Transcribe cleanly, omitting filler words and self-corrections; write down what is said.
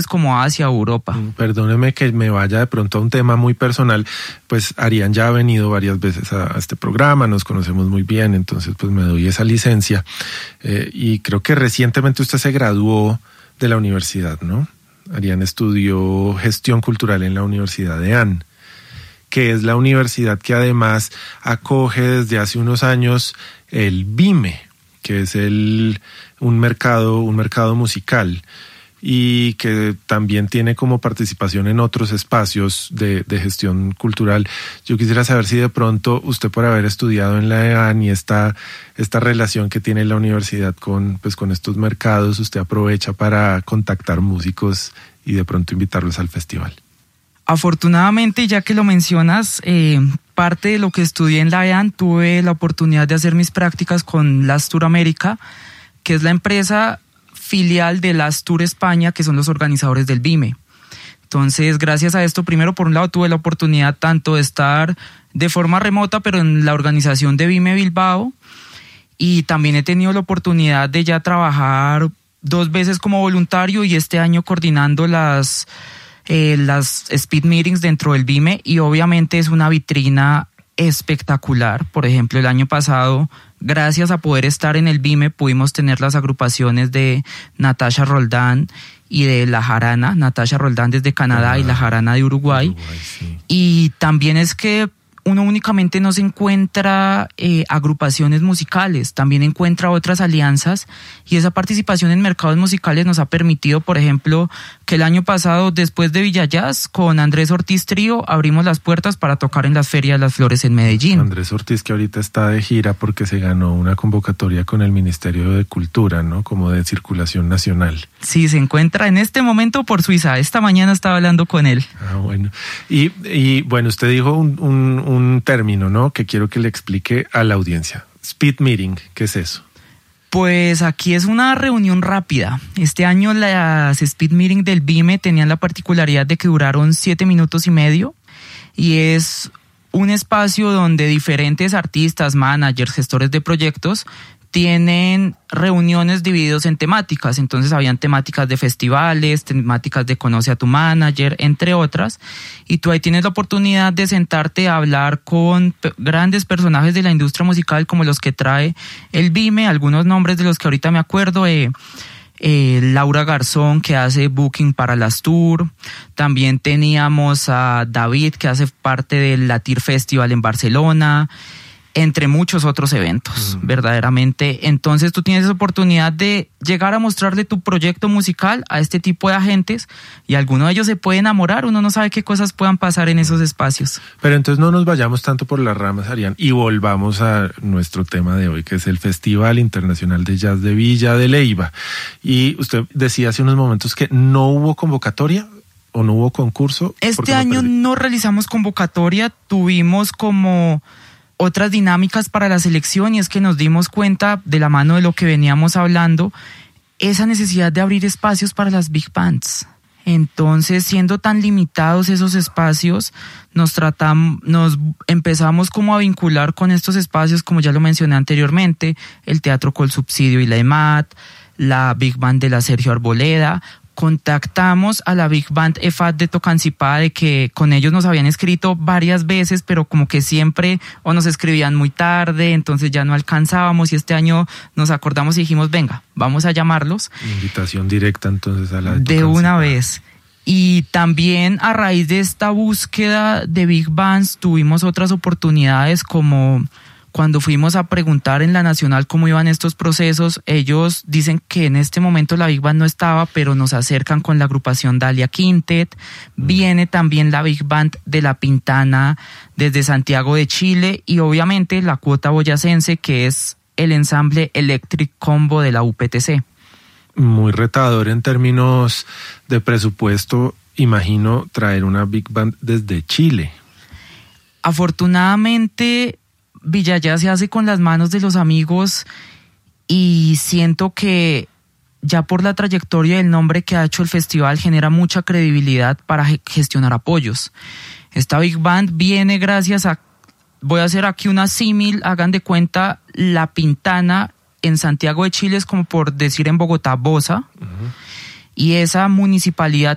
como Asia o Europa. Perdóneme que me vaya de pronto a un tema muy personal, pues Arián ya ha venido varias veces a este programa, nos conocemos muy bien, entonces pues me doy esa licencia, y creo que recientemente usted se graduó de la universidad, ¿no? Arián estudió gestión cultural en la Universidad de Ann, que es la universidad que además acoge desde hace unos años el BIME, que es un mercado musical, y que también tiene como participación en otros espacios de gestión cultural. Yo quisiera saber si de pronto usted, por haber estudiado en la EAN y esta relación que tiene la universidad con estos mercados, usted aprovecha para contactar músicos y de pronto invitarlos al festival. Afortunadamente, ya que lo mencionas, parte de lo que estudié en la EAN, tuve la oportunidad de hacer mis prácticas con Last Tour América, que es la empresa filial de Last Tour España, que son los organizadores del BIME. Entonces, gracias a esto, primero, por un lado, tuve la oportunidad tanto de estar de forma remota, pero en la organización de BIME Bilbao, y también he tenido la oportunidad de ya trabajar 2 veces como voluntario y este año coordinando las speed meetings dentro del BIME, y obviamente es una vitrina espectacular. Por ejemplo, el año pasado, gracias a poder estar en el BIME, pudimos tener las agrupaciones de Natasha Roldán y de La Jarana, Natasha Roldán desde Canadá y La Jarana de Uruguay. Sí. Y también es que uno únicamente no se encuentra agrupaciones musicales, también encuentra otras alianzas, y esa participación en mercados musicales nos ha permitido, por ejemplo, que el año pasado, después de Villa Jazz, con Andrés Ortiz Trío, abrimos las puertas para tocar en las Ferias de las Flores en Medellín. Andrés Ortiz, que ahorita está de gira porque se ganó una convocatoria con el Ministerio de Cultura, ¿no? Como de circulación nacional. Sí, se encuentra en este momento por Suiza. Esta mañana estaba hablando con él. Ah, bueno. Y bueno, usted dijo un término, ¿no? Que quiero que le explique a la audiencia. Speed meeting, ¿qué es eso? Pues aquí es una reunión rápida. Este año las speed meeting del BIME tenían la particularidad de que duraron 7 minutos y medio, y es un espacio donde diferentes artistas, managers, gestores de proyectos tienen reuniones divididos en temáticas. Entonces habían temáticas de festivales, temáticas de conoce a tu manager, entre otras, y tú ahí tienes la oportunidad de sentarte a hablar con grandes personajes de la industria musical, como los que trae el BIME, algunos nombres de los que ahorita me acuerdo, Laura Garzón, que hace booking para Last Tour. También teníamos a David, que hace parte del Latir Festival en Barcelona, entre muchos otros eventos, verdaderamente. Entonces tú tienes esa oportunidad de llegar a mostrarle tu proyecto musical a este tipo de agentes, y alguno de ellos se puede enamorar. Uno no sabe qué cosas puedan pasar en esos espacios. Pero entonces no nos vayamos tanto por las ramas, Arián, y volvamos a nuestro tema de hoy, que es el Festival Internacional de Jazz de Villa de Leyva. Y usted decía hace unos momentos que no hubo convocatoria o no hubo concurso. Este año no realizamos convocatoria, tuvimos como otras dinámicas para la selección, y es que nos dimos cuenta, de la mano de lo que veníamos hablando, esa necesidad de abrir espacios para las big bands. Entonces, siendo tan limitados esos espacios, nos empezamos como a vincular con estos espacios, como ya lo mencioné anteriormente, el Teatro Colsubsidio y la EMAT, la Big Band de la Sergio Arboleda. Contactamos a la Big Band EFAT de Tocancipá, de que con ellos nos habían escrito varias veces, pero como que siempre o nos escribían muy tarde, entonces ya no alcanzábamos, y este año nos acordamos y dijimos, venga, vamos a llamarlos. Invitación directa entonces a la de Tocancipá. De una vez. Y también a raíz de esta búsqueda de Big Bands tuvimos otras oportunidades, como cuando fuimos a preguntar en la Nacional cómo iban estos procesos. Ellos dicen que en este momento la Big Band no estaba, pero nos acercan con la agrupación Dalia Quintet. Viene también la Big Band de La Pintana desde Santiago de Chile, y obviamente la cuota boyacense, que es el ensamble Electric Combo de la UPTC. Muy retador en términos de presupuesto, imagino, traer una Big Band desde Chile. Afortunadamente, Villa Jazz se hace con las manos de los amigos, y siento que ya por la trayectoria y el nombre que ha hecho el festival genera mucha credibilidad para gestionar apoyos. Esta Big Band viene gracias a, voy a hacer aquí una símil, hagan de cuenta, La Pintana en Santiago de Chile es como por decir en Bogotá Bosa, y esa municipalidad